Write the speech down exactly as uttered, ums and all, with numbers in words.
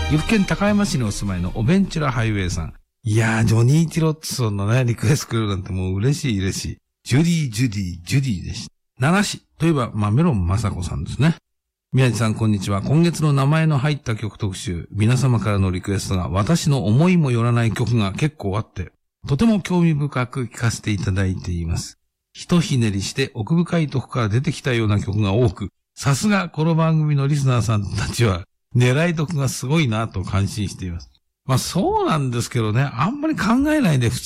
岐阜県高山市にお住まいのおベンチュラハイウェイさん。いやー、ジョニー・ティロッツソンのね、リクエスト来るなんてもう嬉しい嬉しい。ジュディ、ジュディ、ジュディでした。奈良市といえば、まあ、メロン雅子さんですね。宮地さん、こんにちは。今月の名前の入った曲特集、皆様からのリクエストが私の思いもよらない曲が結構あって、とても興味深く聴かせていただいています。ひとひねりして奥深いとこから出てきたような曲が多く、さすがこの番組のリスナーさんたちは、狙い得がすごいなと感心しています。まあそうなんですけどね、あんまり考えないで普